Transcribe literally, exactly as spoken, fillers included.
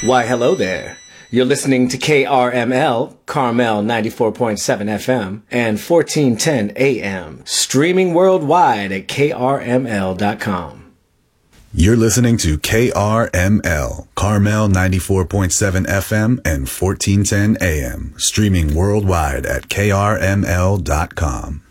Why, hello there. You're listening to K R M L, Carmel ninety-four point seven F M, and fourteen ten A M, streaming worldwide at K R M L dot com. You're listening to K R M L, Carmel ninety-four point seven F M and fourteen ten A M, streaming worldwide at K R M L dot com.